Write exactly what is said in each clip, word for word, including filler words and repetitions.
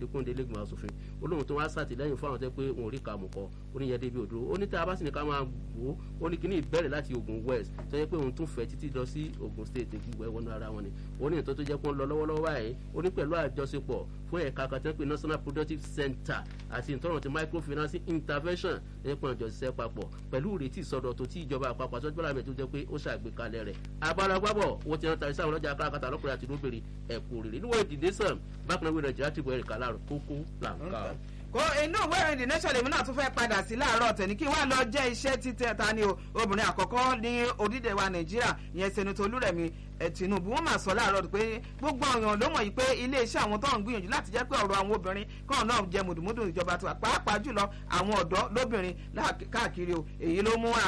fi kún délé gbọmọ asòfin olóhùn tó wá sàtìlẹ́yìn fún àwọn tẹ́ pé wọn ò rí kàmù kọ oníyẹn débi òdúró ó ní tá a bá sì ní ká máa wò ó ní kíní ìbẹ̀rẹ̀ láti Ògùn West tó yẹ pé òun tún fẹ́ títí lọ sí Ògùn State gbogbo ẹ̀ wọnú ara wọn ni ó ní ìtọ́ tó jẹ́ pé ó ń lọ lọ́wọ́lọ́wọ́ báyìí ó ní pẹ̀lú àjọṣepọ̀ fún ẹ̀ka kan tó ń pè National Productive Center àti ìtọ́rọ̀ ti microfinance intervention ẹ̀pọ̀n ìjọ ṣiṣẹ́ papọ̀ pẹ̀lú ìrètí ìsọdọ̀tun tí ìjọba àpapọ̀ àti ọjọ́ tó jẹ́ pé ó ṣàgbékalẹ̀ rẹ̀ agbára gbábọ̀ owó tí wọ́n ta iṣẹ́ àwọn ọlọ́jà akárakátà lọ́kùnrin àti lóbìnrin ẹ̀kú rèé níwọ̀n ìdìdé sàn bákan náà wí Nàìjíríà tìbọ̀ ẹ̀ríkà láàrọ̀ kókó làǹkà. kó inú ìwé ìròyìn The Nation lèmi náà tún fẹ́ padà sí láàárọ̀ tẹ̀ ní kí wọ́n lọ jẹ́ iṣẹ́ títẹ̀ ta ni o obìnrin àkọ́kọ́ ní orílẹ̀ wa Nàìjíríà ìyẹn Senator Olúrẹ̀mí Tinubu wọ́n máa sọ láàárọ̀ pé gbogbo èèyàn ló mọ̀ yìí pé iléeṣẹ́ àwọn tó ń gbìyànjú láti jẹ́ pé ọ̀rọ̀ àwọn obìnrin kan náà jẹ mùdùmùdù ìjọba tó pàápàá jùlọ àwọn ọ̀dọ́ lóbìnrin káàkiri o èyí ló mú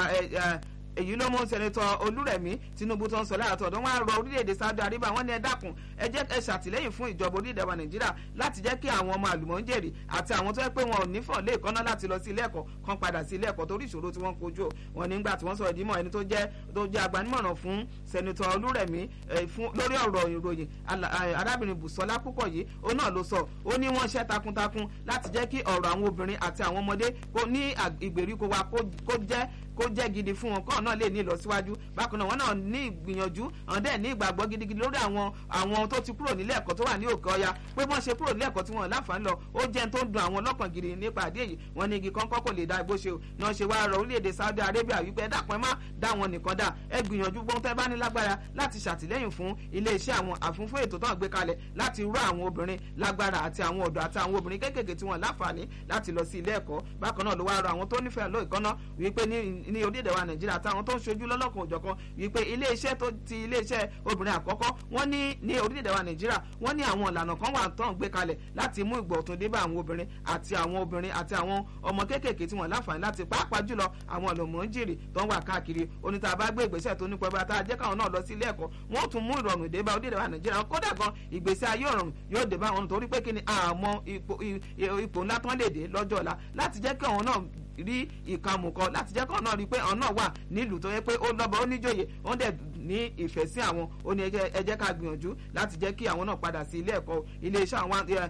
èyí ló mú sẹ́nitọ́ Olúrẹ̀mí Tinubu tó ń sọ láàtọ̀ ọ̀dọ́ wọn á rọ orílẹ̀-èdè Saudi Arabia wọn ní ẹ dákun ẹ jẹ́ ẹ ṣàtìlẹ́yìn fún ìjọba orílẹ̀-èdè wa Nàìjíríà láti jẹ́ kí àwọn ọmọ àlùmọ́ńjèrè àti àwọn tó yẹ pé wọn ò ní fọ̀n lé ìkọ́ná láti lọ sí ilé ẹ̀kọ́ kan padà sí ilé ẹ̀kọ́ torí ìṣòro tí wọ́n kojú wọn nígbà tí wọ́n sọ̀rọ̀ dímọ̀ ẹni tó jẹ́ tó jẹ́ agbanimọ̀ràn fún sẹ́nitọ́ Olúrẹ̀mí lórí ọ̀rọ̀ ìròyìn arábìnrin Bùsọ́lá púpọ̀ yìí ó náà ló sọ ó ní wọ́n ṣẹ́ takuntakun láti jẹ́ kí ọ̀rọ̀ àwọn obìnrin àti àwọn ọmọdé kó ní ìgbèríko wa kó jẹ́ kó jẹ́ gidi fún wọn kọ́ọ̀ náà lè ní ìlọsíwájú bákan náà wọn náà ní ìgbìyànjú àwọn dẹ̀ ní ìgbàgbọ́ gidigidi lórí àwọn àwọn tó ti kúrò nílé ẹ̀kọ́ tó wà ní òkè ọya pé wọ́n ṣe kúrò nílé ẹ̀kọ́ tí wọ́n láǹfààní lọ ó jẹ́ tó ń dun àwọn ọlọ́kàn gidi nípa àdé yìí wọ́n ní igi kọ́ńkọ́ kò lè dá igbó ṣe náà ṣe wá rọ orílẹ̀-èdè Saudi Arabia wípé ẹ dákun ẹ má dá wọn nìkan dá ẹ gbìyànjú gbọ́n tẹ́ bá ní lágbára láti ṣàtìlẹ́yìn fún iléeṣẹ́ àwọn àfúnfún ètò tó ń gbé kalẹ̀ láti rọ àwọn obìnrin lágbára àti àwọn ọ̀dọ́ àti àwọn obìnrin kéékèèké tí wọ́n láǹfààní láti lọ sí ilé ẹ̀kọ́ bákan náà ló wá rọ àwọn tó nífẹ̀ẹ́ lọ ìkànnà wípé ní orílẹ̀-èdè wa Nàìjíríà àtàwọn tó ń ṣojú lọ́lọ́kan òjọ̀kan wípé iléeṣẹ́ tó ti iléeṣẹ́ obìnrin àkọ́kọ́ wọ́n ní ní orílẹ̀-èdè wa Nàìjíríà wọ́n ní àwọn ìlànà kan wà tó ń gbé kalẹ̀ láti mú ìgbọ̀tún dé bá àwọn obìnrin àti àwọn obìnrin àti àwọn ọmọ kéékèèké tí wọ́n láǹfààní láti pàápàá jùlọ àwọn ọ̀lọ́mọ̀ọ́jìrì tó ń wà káàkiri oníta bá gbé ìgbésẹ̀ tó nípa bá tá a jẹ́ káwọn náà lọ sí ilé ẹ̀kọ́ wọ́n tún mú ìrọ̀rùn dé bá orílẹ̀-èdè wa Nàìjíríà kódà gan ìgbésẹ̀ ayé ọ̀rùn yóò dé bá wọn torí pé kí ni àmọ́ ipò ńlá tán lè dé lọ́jọ́ ọ̀la láti jẹ́ kí àwọn náà rí ìkàmù kan láti jẹ́ kàn náà rí pé ọ̀nà wà nílùú tó yẹ pé ó lọ́bọ̀ ó níjòyè ó dẹ̀ ní ìfẹ́ sí àwọn ó ní ẹ jẹ́ ká gbìyànjú láti jẹ́ kí àwọn náà padà sí ilé ẹ̀kọ́ iléeṣẹ́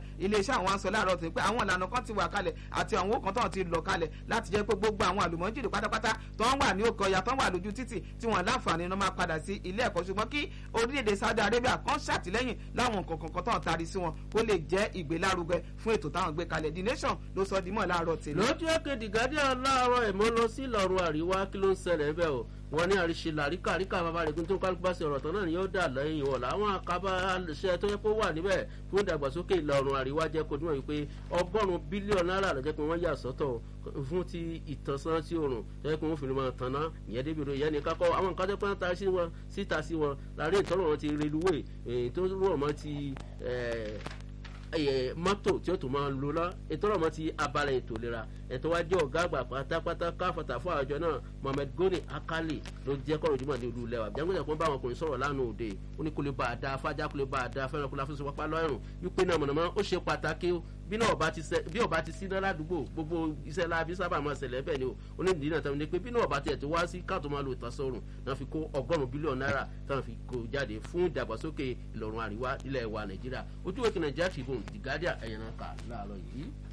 àwọn aṣọ láàárọ̀ tó ń pẹ́ àwọn ìlànà kan ti wà kalẹ̀ àti àwọn òkan tó ti lọ kalẹ̀ láti jẹ́ pé gbogbo àwọn àlùmọ́jìrì pátápátá tó ń wà ní òkè ọya tó ń wà lójú títì tí wọ́n láǹfààní náà máa padà sí ilé ẹ̀kọ́ ṣùgbọ́n kí orílẹ̀-èdè Saudi Arabia kan ṣàtìlẹ́yìn láwọn kọ̀ọ̀kan tó ń tari sí wọn kó lè jẹ́ ìgbélárugẹ fún ètò táwọn gbé kalẹ̀ The Nation ló sọ dímọ̀ láàárọ̀ tèmi. lójú èkejì Guardian láàárọ̀ ẹ̀mọ́ lọ sí ìlọrin àríwá kí ló ń ṣẹlẹ̀ bẹ́ẹ̀ o wọ́n ní àríṣe làríkà àríkà bàbá rẹ̀ tó kálukú bá ṣe ọ̀rọ̀ tán náà ni yóò dà lẹ́yìn wọn làwọn àkàbà ṣe tó yẹ kó wà níbẹ̀ fún ìdàgbàsókè ìlọrin àríwá jẹ́ kó dúnmọ̀ wípé ọgọ́rùn-ún bílíọ̀nù náírà ló jẹ́ pé wọ́n yà sọ́tọ̀ fún ti ìtànsán sí oòrùn tó yẹ pé wọ́n fi máa tàn ná ìyẹn débi ro ìyẹn ní kakọ́ àwọn nǹkan tó pẹ́ ń ta sí wọn síta sí wọn láàrin ìtọ́rọ̀ wọn ti reluwé tó rọ̀ mọ́ ti mọ́tò tí ó tún máa ń lo lọ ètò ọ̀rọ̀ mọ́ ti abalẹ̀ ètò ìlera ẹ̀tọ́ wájú ọ̀gá àgbà pátápátá káfọ̀tà fún àjọ náà Mohammed Goni Akali ló jẹ́ kọ́rọ̀ ojúmọ̀ ní olú ilẹ̀ wa jẹ́gbẹ́sẹ̀ pọ́n bá àwọn ọkùnrin sọ̀rọ̀ lánàá òde ó ní kó lè bá a da afájá kó lè bá a da fẹ́ràn kó la fún sọ pápá lọ́rùn wípé náà mọ̀nàmọ́ ó ṣe pàtàkì bí náà bí ọba ti síná ládùúgbò gbogbo iṣẹ́ láabi sábà máa ṣẹlẹ̀ bẹ́ẹ̀ ni o ó ní ìdí náà tẹ́wọ́n ní pé bí náà ọba tiẹ̀ ti wá sí káàtó máa lo ìtàsọ́rùn náà fi kó ọgọ́rùn-ún bílíọ̀nù náírà táwọn fi kó jáde fún ìdàgbàsókè Ìlọrin àríwá ilẹ̀ wa Nàìjíríà ojú ìwé kí Nàìjíríà Tribune The Guardian ẹ̀yàn náà kà láàárọ̀ yìí.